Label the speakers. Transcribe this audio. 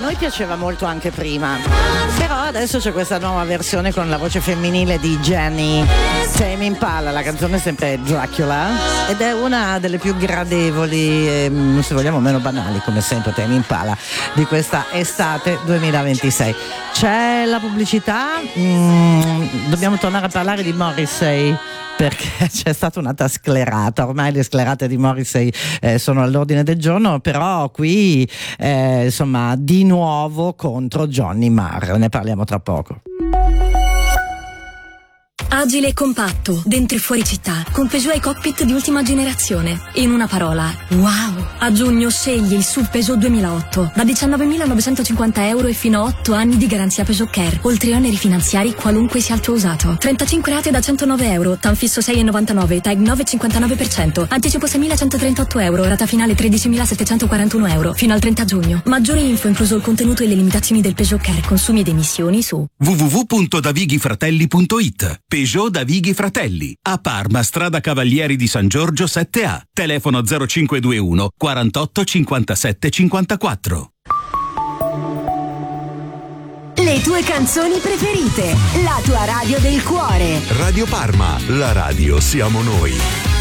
Speaker 1: noi piaceva molto anche prima, però adesso c'è questa nuova versione con la voce femminile di Jenny Tame Impala. La canzone è sempre Dracula ed è una delle più gradevoli e, se vogliamo, meno banali, come sempre, Tame Impala di questa estate 2026. C'è la pubblicità, dobbiamo tornare a parlare di Morrissey, perché c'è stata una sclerata. Ormai le sclerate di Morrissey sono all'ordine del giorno, però qui insomma di nuovo contro Johnny Marr, ne parliamo tra poco.
Speaker 2: Agile e compatto, dentro e fuori città, con Peugeot e cockpit di ultima generazione. In una parola, wow! A giugno scegli il SUV Peugeot 2008 da 19.950 euro e fino a 8 anni di garanzia Peugeot Care, oltre oneri finanziari qualunque sia il tuo usato. 35 rate da 109 euro, TAN fisso 6,99, TAG 9,59%, anticipo 6.138 euro, rata finale 13.741 euro, fino al 30 giugno. Maggiori info, incluso il contenuto e le limitazioni del Peugeot Care, consumi ed emissioni su
Speaker 3: www.davighifratelli.it. Peugeot Davighi Fratelli, a Parma, strada Cavalieri di San Giorgio 7A, telefono 0521 48 57 54.
Speaker 4: Le tue canzoni preferite, la tua radio del cuore.
Speaker 5: Radio Parma, la radio siamo noi.